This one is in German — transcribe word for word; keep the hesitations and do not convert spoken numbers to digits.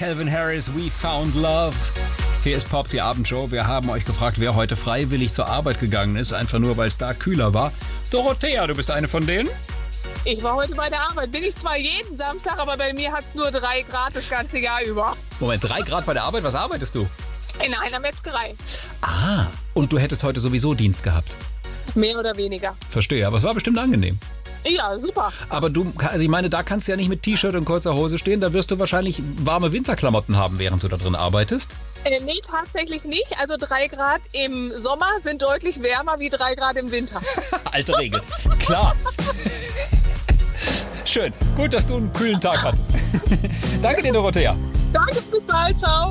Calvin Harris, We Found Love. Hier ist Pop, die Abendshow. Wir haben euch gefragt, wer heute freiwillig zur Arbeit gegangen ist, einfach nur, weil es da kühler war. Dorothea, du bist eine von denen? Ich war heute bei der Arbeit. Bin ich zwar jeden Samstag, aber bei mir hat es nur drei Grad das ganze Jahr über. Moment, drei Grad bei der Arbeit? Was arbeitest du? In einer Metzgerei. Ah, und du hättest heute sowieso Dienst gehabt? Mehr oder weniger. Verstehe, aber es war bestimmt angenehm. Ja, super. Aber du, also ich meine, da kannst du ja nicht mit T-Shirt und kurzer Hose stehen. Da wirst du wahrscheinlich warme Winterklamotten haben, während du da drin arbeitest. Äh, nee, tatsächlich nicht. Also drei Grad im Sommer sind deutlich wärmer wie drei Grad im Winter. Alte Regel. Klar. Schön. Gut, dass du einen kühlen Tag hattest. Danke dir, Dorothea. Danke, bis bald. Ciao.